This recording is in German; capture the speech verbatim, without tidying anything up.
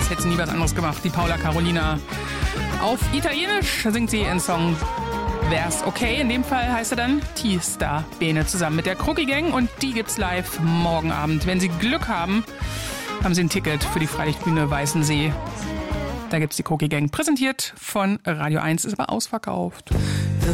als hätte sie nie was anderes gemacht. Die Paula Carolina. Auf Italienisch singt sie ihren Song Wär's okay. In dem Fall heißt er dann T-Star Bene zusammen mit der Krucki Gang und die gibt's live morgen Abend. Wenn Sie Glück haben, haben Sie ein Ticket für die Freilichtbühne Weißensee. Da gibt's die Krucki Gang. Präsentiert von Radio eins, ist aber ausverkauft.